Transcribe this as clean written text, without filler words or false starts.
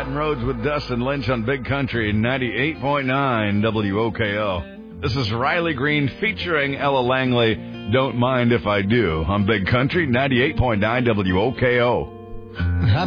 Mountain Roads with Dustin Lynch on Big Country 98.9 WOKO. This is Riley Green featuring Ella Langley, Don't Mind If I Do, on Big Country 98.9 WOKO.